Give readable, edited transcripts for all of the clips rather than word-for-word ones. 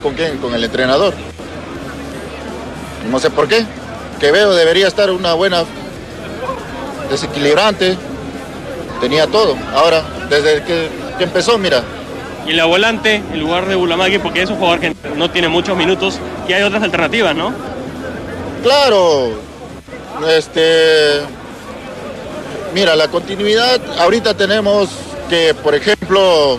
¿Con quién? Con el entrenador. No sé por qué. Quevedo debería estar una buena desequilibrante. Tenía todo. Ahora, desde que empezó, mira. Y la volante, en lugar de Burlamaqui, porque es un jugador que no tiene muchos minutos, y hay otras alternativas, ¿no? Claro. Mira, la continuidad, ahorita tenemos que, por ejemplo,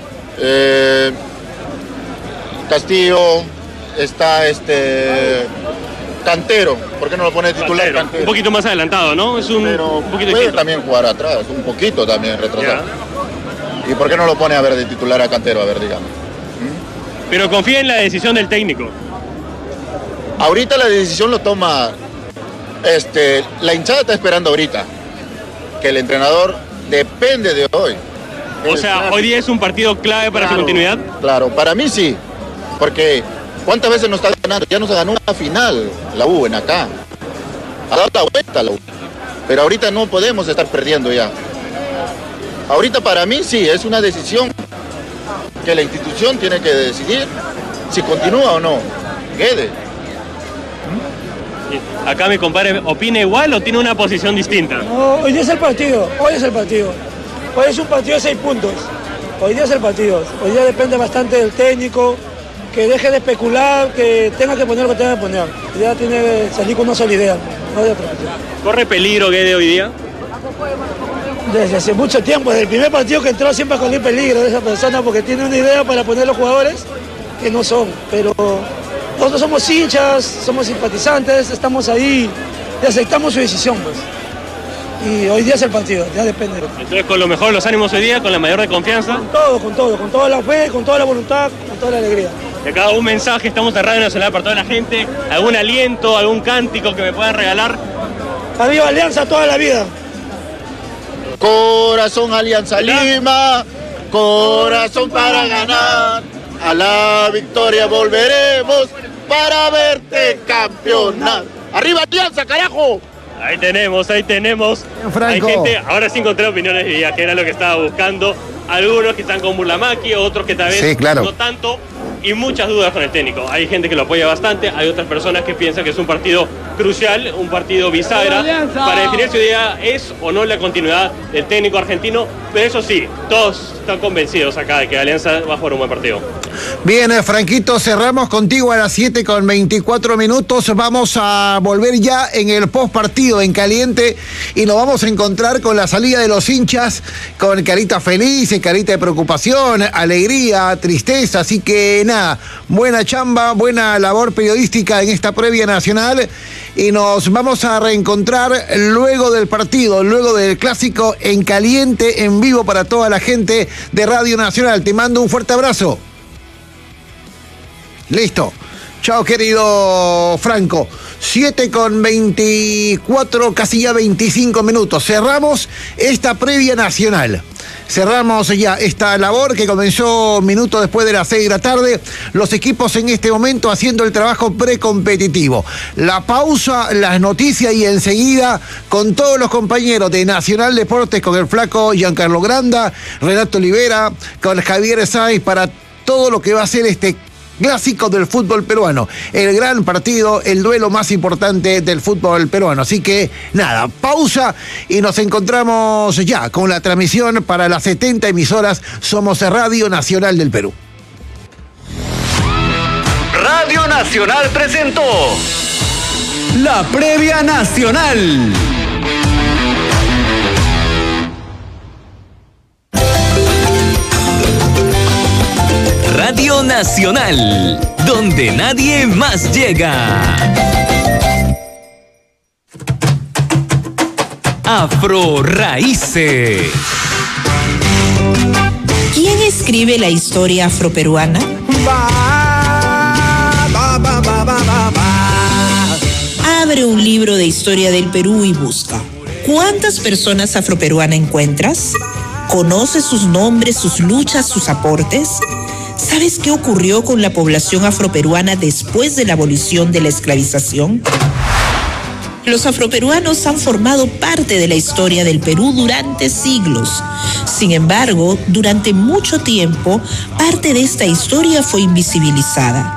Castillo, está Cantero. ¿Por qué no lo pone titular Cantero? Un poquito más adelantado, ¿no? Es un poquito puede también jugar atrás, un poquito también retrasado. ¿Y por qué no lo pone a ver de titular a Cantero? A ver, digamos. Pero confía en la decisión del técnico. Ahorita la decisión lo toma, la hinchada está esperando ahorita, que el entrenador depende de hoy. O sea, hoy día es un partido clave para su continuidad. Claro, para mí sí, porque ¿cuántas veces nos está ganando? Ya nos ganó una final la U en acá. Ha dado la vuelta la U. Pero ahorita no podemos estar perdiendo ya. Ahorita para mí sí, es una decisión que la institución tiene que decidir si continúa o no. Quede. Acá mi compadre, ¿opina igual o tiene una posición distinta? No, hoy día es el partido, hoy es el partido. Hoy es un partido de 6 puntos. Hoy día es el partido. Hoy día depende bastante del técnico, que deje de especular, que tenga que poner lo que tenga que poner. Hoy día tiene que salir con una sola idea, no de otra. ¿Corre peligro Guede hoy día? Desde hace mucho tiempo, desde el primer partido que entró siempre corrí peligro de esa persona porque tiene una idea para poner los jugadores que no son. Pero nosotros somos hinchas, somos simpatizantes, estamos ahí y aceptamos su decisión, pues. Y hoy día es el partido, ya depende. Entonces, con lo mejor los ánimos hoy día, con la mayor de confianza. Con toda la fe, con toda la voluntad, con toda la alegría. De cada un mensaje, estamos en Radio Nacional para toda la gente, algún aliento, algún cántico que me puedan regalar. Arriba Alianza toda la vida. Corazón Alianza Lima, corazón para ganar, a la victoria volveremos para verte campeonar. ¡Arriba Alianza, carajo! Ahí tenemos. Franco. Hay gente, ahora sí encontré opiniones de día, que era lo que estaba buscando. Algunos que están con Burlamaqui, otros que tal vez sí, claro, no tanto, y muchas dudas con el técnico. Hay gente que lo apoya bastante, hay otras personas que piensan que es un partido crucial, un partido bisagra, para definir si hoy día es o no la continuidad del técnico argentino, pero eso sí, todos están convencidos acá de que Alianza va a jugar un buen partido. Bien, Franquito, cerramos contigo a las 7:24. Vamos a volver ya en el post partido en caliente y nos vamos a encontrar con la salida de los hinchas, con carita feliz, carita de preocupación, alegría, tristeza. Así que nada, buena chamba, buena labor periodística en esta previa nacional y nos vamos a reencontrar luego del partido, luego del clásico en caliente, en vivo para toda la gente de Radio Nacional. Te mando un fuerte abrazo. Listo. Chao, querido Franco. 7:24, casi ya 25 minutos. Cerramos esta previa nacional. Cerramos ya esta labor que comenzó minutos después de las 6 de la tarde. Los equipos en este momento haciendo el trabajo precompetitivo. La pausa, las noticias y enseguida con todos los compañeros de Nacional Deportes, con el flaco Giancarlo Granda, Renato Olivera, con Javier Sáenz para todo lo que va a ser este clásico del fútbol peruano, el gran partido, el duelo más importante del fútbol peruano. Así que nada, pausa y nos encontramos ya con la transmisión para las 70 emisoras. Somos Radio Nacional del Perú. Radio Nacional presentó la previa nacional. Radio Nacional, donde nadie más llega. Afro Raíces. ¿Quién escribe la historia afroperuana? Abre un libro de historia del Perú y busca. ¿Cuántas personas afroperuanas encuentras? ¿Conoces sus nombres, sus luchas, sus aportes? ¿Sabes qué ocurrió con la población afroperuana después de la abolición de la esclavización? Los afroperuanos han formado parte de la historia del Perú durante siglos. Sin embargo, durante mucho tiempo, parte de esta historia fue invisibilizada.